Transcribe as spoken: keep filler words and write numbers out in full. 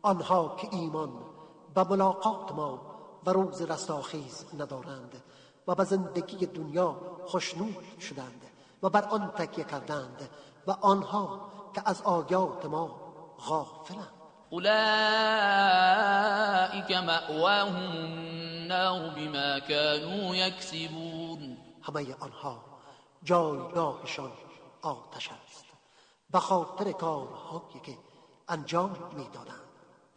آنها که ایمان و ملاقات ما و روز رستاخیز ندارند و به زندگی دنیا خوشنود شدند و بر آن تکیه کردند و آنها که از آیات ما غافلند. اولئک مأواهم النار بما كانوا یکسبون. همه آنها جایگاهشان آتش است به خاطر کارهایی که انجام می‌دادند.